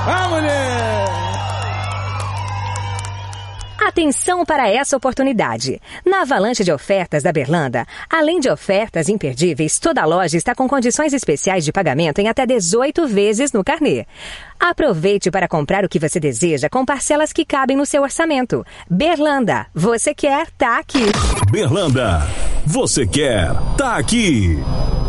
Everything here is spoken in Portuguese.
Ah, mulher! Atenção para essa oportunidade. Na avalanche de ofertas da Berlanda, além de ofertas imperdíveis, toda a loja está com condições especiais de pagamento em até 18 vezes no carnê. Aproveite para comprar o que você deseja com parcelas que cabem no seu orçamento. Berlanda, você quer, tá aqui. Berlanda, você quer, tá aqui.